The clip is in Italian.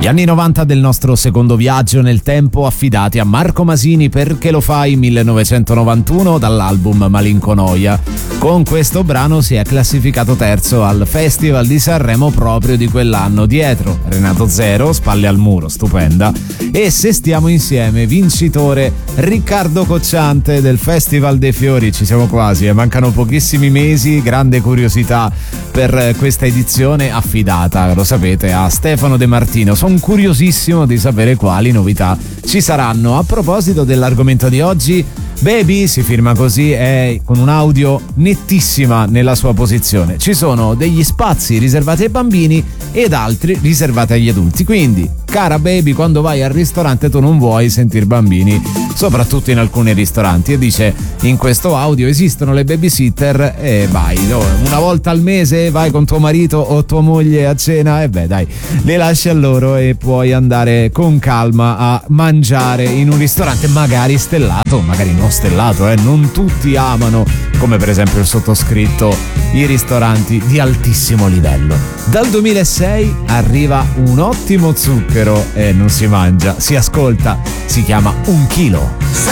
Gli anni 90 del nostro secondo viaggio nel tempo, affidati a Marco Masini, Perché lo fai, 1991, dall'album Malinconoia. Con questo brano si è classificato terzo al Festival di Sanremo proprio di quell'anno. Dietro Renato Zero, Spalle al muro, stupenda, e Se stiamo insieme, vincitore Riccardo Cocciante del Festival dei Fiori. Ci siamo quasi, mancano pochissimi mesi, grande curiosità per questa edizione affidata, lo sapete, a Stefano De Martino. Sono curiosissimo di sapere quali novità ci saranno. A proposito dell'argomento di oggi, Baby, si firma così, è con un audio nettissima nella sua posizione. Ci sono degli spazi riservati ai bambini ed altri riservati agli adulti, quindi cara Baby, quando vai al ristorante tu non vuoi sentire bambini, soprattutto in alcuni ristoranti, e dice in questo audio esistono le babysitter e vai, una volta al mese vai con tuo marito o tua moglie a cena e beh dai, le lasci a loro e puoi andare con calma a mangiare in un ristorante magari stellato, magari non stellato, non tutti amano, come per esempio il sottoscritto, i ristoranti di altissimo livello. Dal 2006 arriva un ottimo zucchero e non si mangia, si ascolta, si chiama Un Chilo.